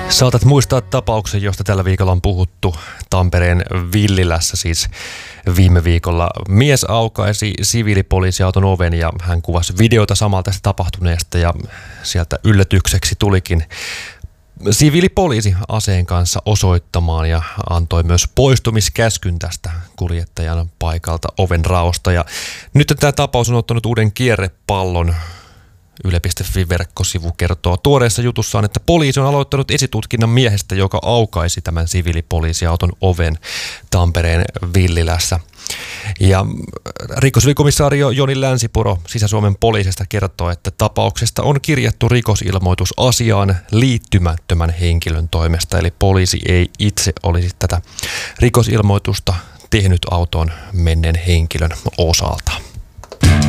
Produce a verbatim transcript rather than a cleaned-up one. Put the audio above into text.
Saatat muistaa tapauksen, josta tällä viikolla on puhuttu Tampereen Villilässä. Siis viime viikolla mies aukaisi siviilipoliisiauton oven ja hän kuvasi videota samalla tästä tapahtuneesta ja sieltä yllätykseksi tulikin siviilipoliisi aseen kanssa osoittamaan ja antoi myös poistumiskäskyn tästä kuljettajan paikalta oven raosta. Ja nyt tämä tapaus on ottanut uuden kierrepallon. Yle piste fi-verkkosivu kertoo tuoreessa jutussaan, että poliisi on aloittanut esitutkinnan miehestä, joka aukaisi tämän siviilipoliisiauton oven Tampereen Villilässä. Ja rikosylikomissaario Joni Länsipuro Sisä-Suomen poliisista kertoo, että tapauksesta on kirjattu rikosilmoitus asiaan liittymättömän henkilön toimesta. Eli poliisi ei itse olisi tätä rikosilmoitusta tehnyt autoon menneen henkilön osalta.